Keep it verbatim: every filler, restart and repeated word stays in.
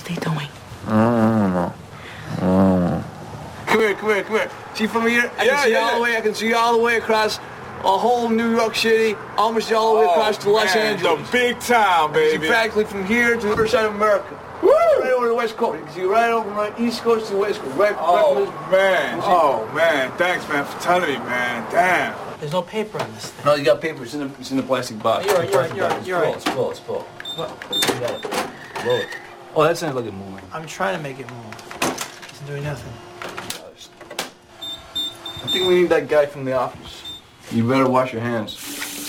they doing? I don't know. I don't know. Come here, come here, come here. See from here? I Yeah, can see yeah, all yeah. the way. I can see all the way across a whole New York City, almost all the way across to Los man, Angeles. The big town, I can see baby. practically from here to the other side of America. Woo! Right over to the West Coast. You can see right over from the East Coast to the West Coast. Right, right Oh, from man. this. Oh, man. Thanks, man, for telling me, man. Damn. There's no paper on this thing. No, you got paper. It's in the, it's in the plastic box. You're right, you're right, you're right, you're right. It's full, it's full. You got it. Blow it. Oh, that's not looking moving. I'm trying to make it move. It's doing nothing. I think we need that guy from the office. You better wash your hands.